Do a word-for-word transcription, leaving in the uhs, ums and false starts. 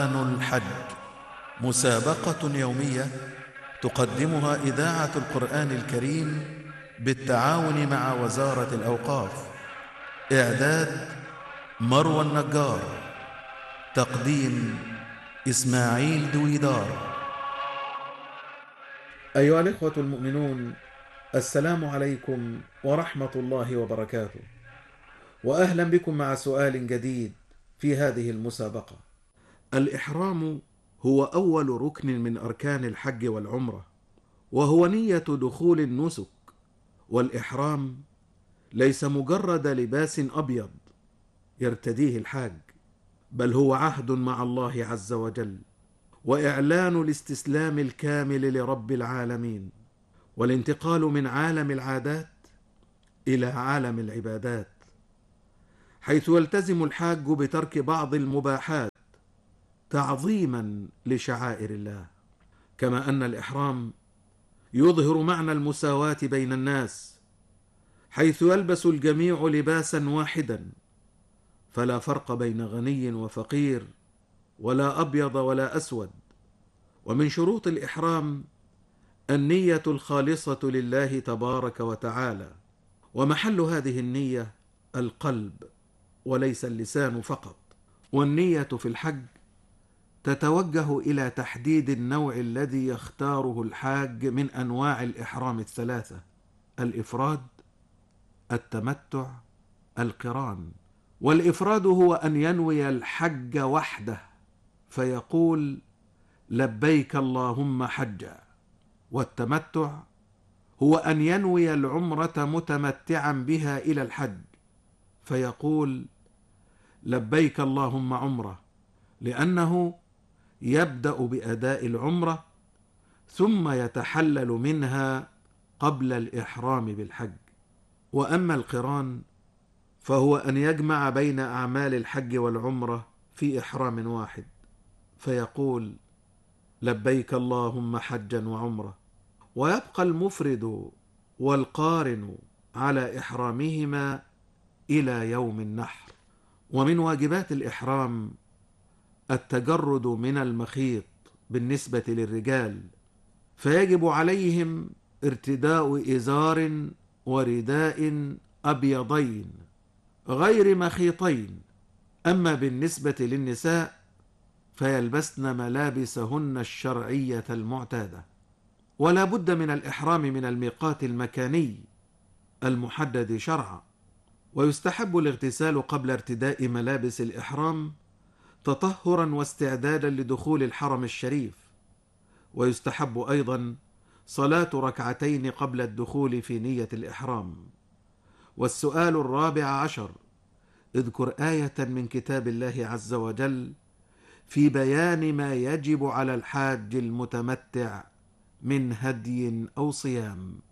قرآن الحج، مسابقة يومية تقدمها إذاعة القرآن الكريم بالتعاون مع وزارة الأوقاف. إعداد مروى النجار، تقديم إسماعيل دويدار. أيها الإخوة المؤمنون، السلام عليكم ورحمة الله وبركاته، وأهلا بكم مع سؤال جديد في هذه المسابقة. الإحرام هو أول ركن من أركان الحج والعمرة، وهو نية دخول النسك. والإحرام ليس مجرد لباس أبيض يرتديه الحاج، بل هو عهد مع الله عز وجل، وإعلان الاستسلام الكامل لرب العالمين، والانتقال من عالم العادات إلى عالم العبادات، حيث يلتزم الحاج بترك بعض المباحات تعظيما لشعائر الله. كما أن الإحرام يظهر معنى المساواة بين الناس، حيث يلبس الجميع لباسا واحدا، فلا فرق بين غني وفقير، ولا أبيض ولا أسود. ومن شروط الإحرام النية الخالصة لله تبارك وتعالى، ومحل هذه النية القلب وليس اللسان فقط. والنية في الحج تتوجه إلى تحديد النوع الذي يختاره الحاج من أنواع الإحرام الثلاثة: الإفراد، التمتع، القران. والإفراد هو أن ينوي الحج وحده فيقول لبيك اللهم حجا. والتمتع هو أن ينوي العمرة متمتعا بها إلى الحج فيقول لبيك اللهم عمرة، لأنه يبدأ بأداء العمرة ثم يتحلل منها قبل الإحرام بالحج. وأما القران فهو أن يجمع بين أعمال الحج والعمرة في إحرام واحد فيقول لبيك اللهم حجا وعمرة. ويبقى المفرد والقارن على إحرامهما إلى يوم النحر. ومن واجبات الإحرام التجرد من المخيط بالنسبة للرجال، فيجب عليهم ارتداء إزار ورداء أبيضين غير مخيطين. أما بالنسبة للنساء فيلبسن ملابسهن الشرعية المعتادة. ولا بد من الإحرام من الميقات المكاني المحدد شرعا. ويستحب الاغتسال قبل ارتداء ملابس الإحرام تطهرا واستعدادا لدخول الحرم الشريف. ويستحب أيضا صلاة ركعتين قبل الدخول في نية الإحرام. والسؤال الرابع عشر: اذكر آية من كتاب الله عز وجل في بيان ما يجب على الحاج المتمتع من هدي أو صيام.